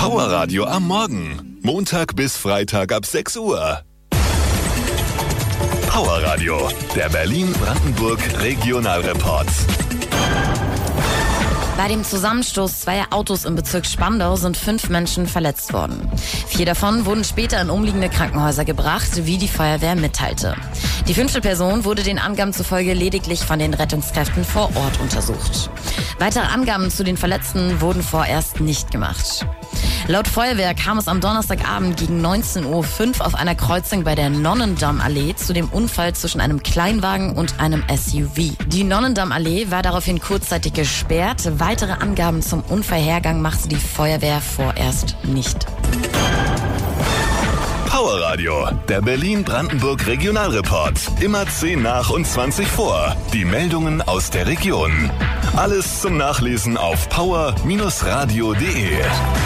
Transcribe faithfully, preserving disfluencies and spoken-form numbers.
Powerradio am Morgen. Montag bis Freitag ab sechs Uhr. Powerradio, der Berlin-Brandenburg-Regionalreport. Bei dem Zusammenstoß zweier Autos im Bezirk Spandau sind fünf Menschen verletzt worden. Vier davon wurden später in umliegende Krankenhäuser gebracht, wie die Feuerwehr mitteilte. Die fünfte Person wurde den Angaben zufolge lediglich von den Rettungskräften vor Ort untersucht. Weitere Angaben zu den Verletzten wurden vorerst nicht gemacht. Laut Feuerwehr kam es am Donnerstagabend gegen neunzehn Uhr fünf auf einer Kreuzung bei der Nonnendammallee zu dem Unfall zwischen einem Kleinwagen und einem S U V. Die Nonnendammallee war daraufhin kurzzeitig gesperrt. Weitere Angaben zum Unfallhergang machte die Feuerwehr vorerst nicht. Powerradio, der Berlin-Brandenburg-Regionalreport. Immer zehn nach und zwanzig vor. Die Meldungen aus der Region. Alles zum Nachlesen auf power Bindestrich radio punkt de.